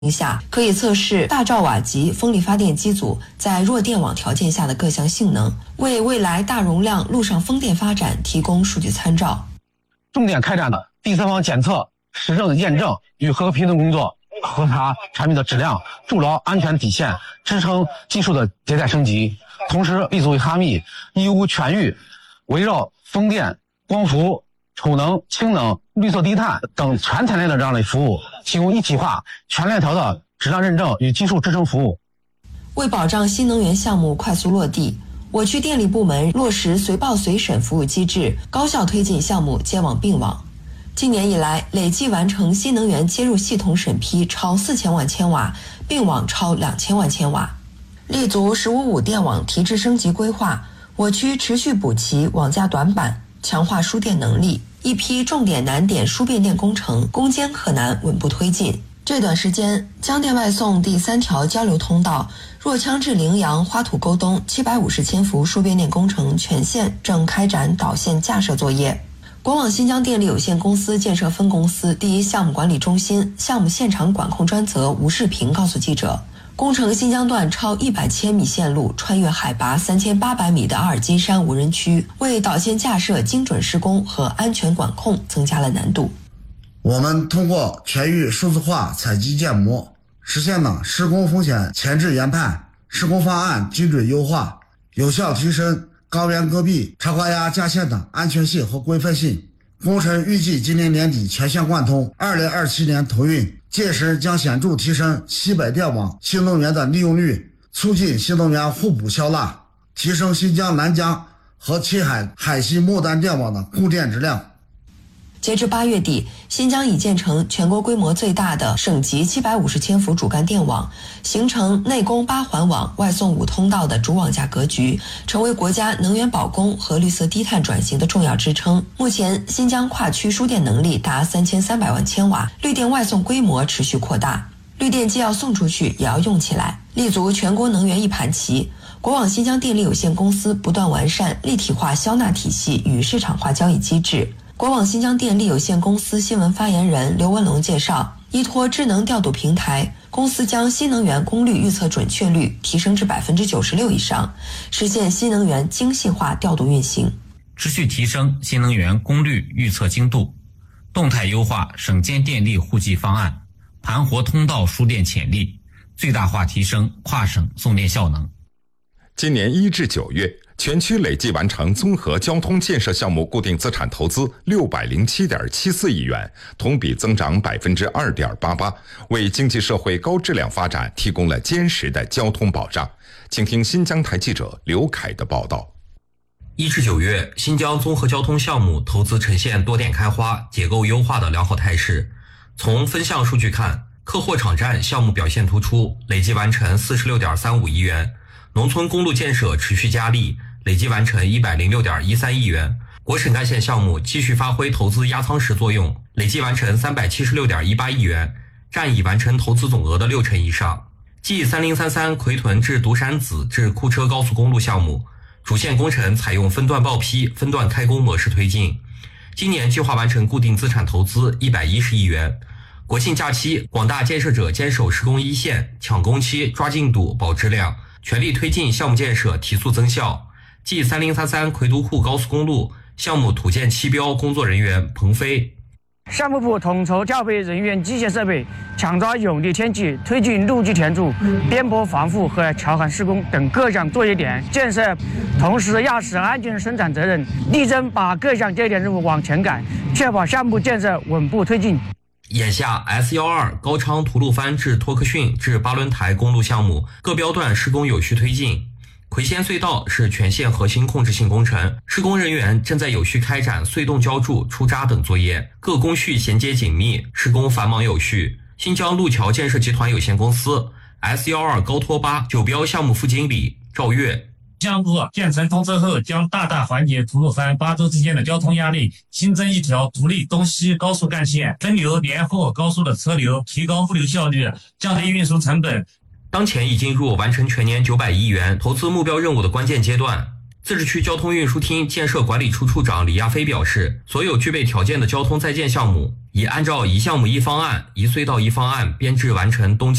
下，可以测试大兆瓦级风力发电机组在弱电网条件下的各项性能，为未来大容量陆上风电发展提供数据参照。 重点开展的第三方检测、实证的验证与合格评论工作，核查产品的质量，筑牢安全底线，支撑技术的迭代升级。同时，立足于哈密、义乌全域，围绕风电、光伏、储能、氢能、绿色低碳等全产业链的这样的服务，提供一体化、全链条的质量认证与技术支撑服务。 为保障新能源项目快速落地，我区电力部门落实随报随审服务机制，高效推进项目接网并网。今年以来，累计完成新能源接入系统审批超4000万千瓦，并网超2000万千瓦。立足“15+5”电网提质升级规划，我区持续补齐网架短板，强化输电能力。一批重点难点输变电工程攻坚克难，稳步推进。这段时间，江电外送第3条交流通道若羌至陵阳花土沟东750千伏输变电工程全线正开展导线架设作业。国网新疆电力有限公司建设分公司第1项目管理中心项目现场管控专责吴世平告诉记者，工程新疆段超100千米线路穿越海拔3800米的阿尔金山无人区，为导线架设精准施工和安全管控增加了难度。 我们通过全域数字化采集建模，实现了施工风险前置研判、施工方案精准优化，有效提升高原戈壁插挂压架线的安全性和规范性。工程预计今年年底全线贯通，2027年投运，届时将显著提升西北电网新能源的利用率，促进新能源互补消纳，提升新疆、南疆和青海海西末端电网的供电质量。 截至8月底，新疆已建成全国规模最大的省级750千伏主干电网，形成内供8环网、外送5通道的主网架格局，成为国家能源保供和绿色低碳转型的重要支撑。目前，新疆跨区输电能力达3300万千瓦，绿电外送规模持续扩大。绿电既要送出去，也要用起来，立足全国能源一盘棋。国网新疆电力有限公司不断完善立体化销纳体系与市场化交易机制。国网新疆电力有限公司新闻发言人刘文龙介绍，依托智能调度平台，公司将新能源功率预测准确率提升至96%以上，实现新能源精细化调度运行， 持续提升新能源功率预测精度，动态优化省间电力户籍方案，盘活通道输电潜力，最大化提升跨省送电效能。 今年1至9月，全区累计完成综合交通建设项目固定资产投资607.74亿元，同比增长2.88%，为经济社会高质量发展提供了坚实的交通保障。请听新疆台记者刘凯的报道。 1至9月，新疆综合交通项目投资呈现多点开花、结构优化的良好态势。从分项数据看，客货场站项目表现突出，累计完成46.35亿元。农村公路建设持续加力，累计完成106.13亿元。国省干线项目继续发挥投资压舱石作用，累计完成376.18亿元，占已完成投资总额的60%以上。继3033奎屯至独山子至库车高速公路项目，主线工程采用分段报批、分段开工模式推进。今年计划完成固定资产投资110亿元。国庆假期，广大建设者坚守施工一线，抢工期、抓进度、保质量，全力推进项目建设提速增效。继3033奎都沪高速公路项目土建期标工作人员彭飞， 项目部统筹调配人员、机械设备，抢抓有利天气，推进路基填筑、边坡防护和桥涵施工等各项作业点建设，同时压实安全生产责任，力争把各项节点任务往前赶，确保项目建设稳步推进。 眼下 S12高昌吐鲁番至托克逊至巴伦台公路项目各标段施工有序推进。魁仙隧道是全线核心控制性工程，施工人员正在有序开展隧洞浇筑、出渣等作业，各工序衔接紧密，施工繁忙有序。新疆路桥建设集团有限公司 S12高托巴九标项目副经理赵月， 项目建成通车后，将大大缓解吐鲁番、巴州之间的交通压力，新增一条独立东西高速干线，分流连货高速的车流，提高物流效率，降低运输成本。 当前已进入完成全年900亿元投资目标任务的关键阶段。 自治区交通运输厅建设管理处处长李亚飞表示，所有具备条件的交通在建项目已按照一项目一方案、一隧道一方案编制完成东